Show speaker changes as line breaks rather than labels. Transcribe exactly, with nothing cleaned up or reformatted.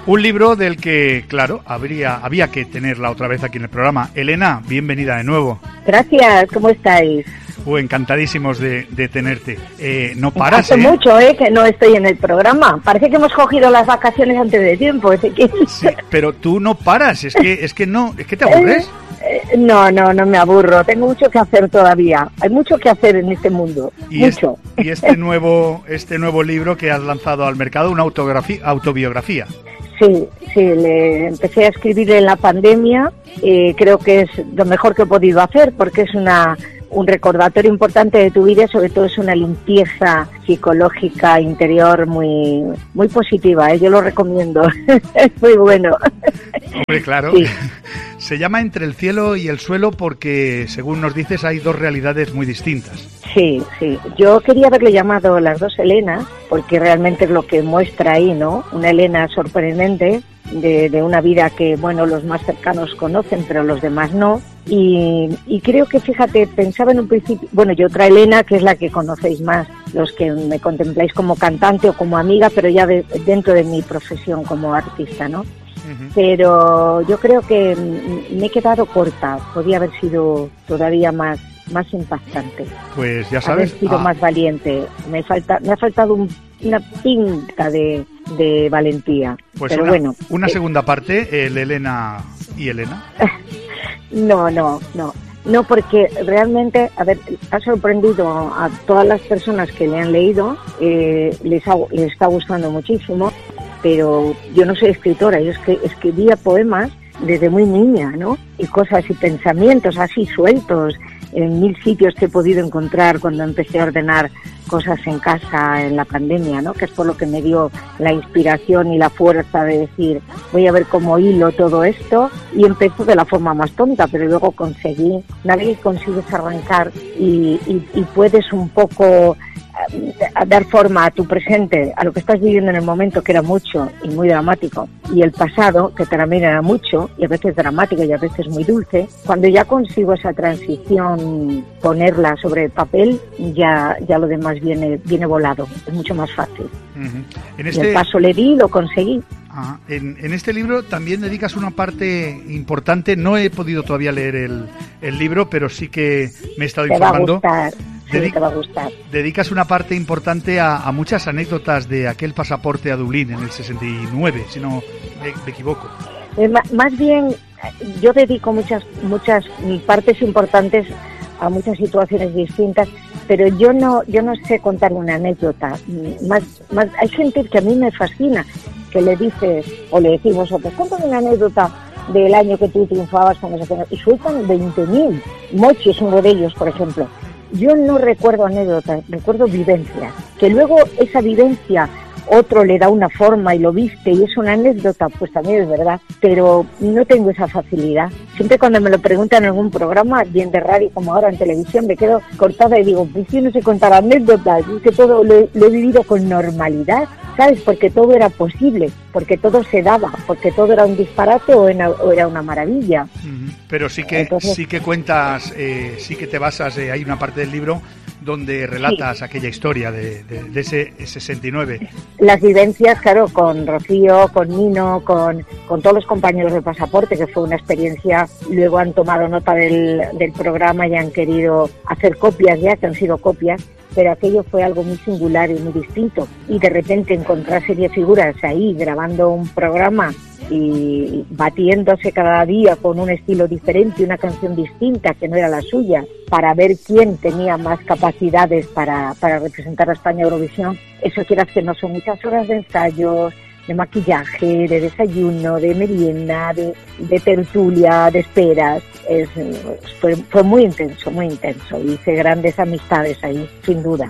Un libro del que, claro, habría, había que tenerla otra vez aquí en el programa. Elena, bienvenida de nuevo.
Gracias, ¿cómo estáis?
Uh, encantadísimos de, de tenerte. Eh, no paras,
Hace
¿eh?
mucho, ¿eh? Que no estoy en el programa. Parece que hemos cogido las vacaciones antes de tiempo. ¿sí?
Sí, pero tú no paras, es que, es que no, es que te aburres.
Eh, eh, no, no, no me aburro. Tengo mucho que hacer todavía. Hay mucho que hacer en este mundo.
Y
mucho.
Es, y este nuevo, este nuevo libro que has lanzado al mercado, una autografía, autobiografía.
Sí, sí, le empecé a escribir en la pandemia. Eh, creo que es lo mejor que he podido hacer porque es una un recordatorio importante de tu vida, sobre todo es una limpieza psicológica interior muy muy positiva, ¿eh? Yo lo recomiendo, es muy bueno.
Hombre, claro. Sí. Se llama Entre el cielo y el suelo porque, según nos dices, hay dos realidades muy distintas.
Sí, sí. Yo quería haberle llamado Las dos Elenas, porque realmente es lo que muestra ahí, ¿no? Una Elena sorprendente, de, de una vida que, bueno, los más cercanos conocen, pero los demás no. Y, y creo que, fíjate, pensaba en un principio, bueno, y otra Elena, que es la que conocéis más, los que me contempláis como cantante o como amiga, pero ya de, dentro de mi profesión como artista, ¿no? Uh-huh. Pero yo creo que me he quedado corta, podía haber sido todavía más más impactante.
Pues ya sabes,
haber sido ah. más valiente. Me falta, me ha faltado un, una pinta de, de valentía.
Pues
pero
una,
bueno.
Una
eh,
segunda parte, el Elena y Elena.
No, no, no. No, porque realmente, a ver, ha sorprendido a todas las personas que le han leído, eh, les, ha, les está gustando muchísimo, pero yo no soy escritora, yo es que escribía poemas desde muy niña, ¿no? Y cosas y pensamientos así sueltos, en mil sitios que he podido encontrar cuando empecé a ordenar cosas en casa en la pandemia, ¿no? Que es por lo que me dio la inspiración y la fuerza de decir, voy a ver cómo hilo todo esto, y empezó de la forma más tonta, pero luego conseguí, una vez que consigues arrancar y, y, y puedes un poco a dar forma a tu presente, a lo que estás viviendo en el momento, que era mucho y muy dramático, y el pasado, que también era mucho y a veces dramático y a veces muy dulce. Cuando ya consigo esa transición, ponerla sobre el papel, ya ya lo demás viene viene volado, es mucho más fácil. Uh-huh. En este... y el paso le di y lo conseguí.
Ah, en, en este libro también dedicas una parte importante. No he podido todavía leer el, el libro, pero sí que me he estado
te
informando.
Va a gustar. Sí, Dedic- te va a gustar.
Dedicas una parte importante a, a muchas anécdotas de aquel pasaporte a Dublín en el sesenta y nueve, si no me, me equivoco.
Eh, más bien, yo dedico muchas muchas partes importantes a muchas situaciones distintas, pero yo no yo no sé contar una anécdota. Más, más, hay gente que a mí me fascina, que le dices, o le decís vosotros, cuéntame una anécdota del año que tú triunfabas con esa cosa, y sueltan veinte mil. Mochi es uno de ellos, por ejemplo. Yo no recuerdo anécdotas, recuerdo vivencias, que luego esa vivencia otro le da una forma y lo viste y es una anécdota, pues también es verdad, pero no tengo esa facilidad. Siempre cuando me lo preguntan en algún programa, bien de radio como ahora en televisión, me quedo cortada y digo, pues yo no sé contar anécdotas, es que todo lo, lo he vivido con normalidad, ¿sabes? Porque todo era posible, porque todo se daba, porque todo era un disparate o era, o era una maravilla.
Uh-huh. Pero sí que Entonces, sí que cuentas, eh, sí que te basas, eh, hay una parte del libro donde relatas sí. aquella historia de, de, de ese sesenta y nueve.
Las vivencias, claro, con Rocío, con Nino, con, con todos los compañeros de Pasaporte, que fue una experiencia. Luego han tomado nota del, del programa y han querido hacer copias ya, que han sido copias, pero aquello fue algo muy singular y muy distinto. Y de repente encontrarse diez figuras ahí grabando un programa y batiéndose cada día con un estilo diferente, una canción distinta que no era la suya, para ver quién tenía más capacidades para, para representar a España en Eurovisión. Eso quieras que no, son muchas horas de ensayos, de maquillaje, de desayuno, de merienda, de, de tertulia, de esperas. Es, fue, fue muy intenso, muy intenso. Hice grandes amistades ahí, sin duda.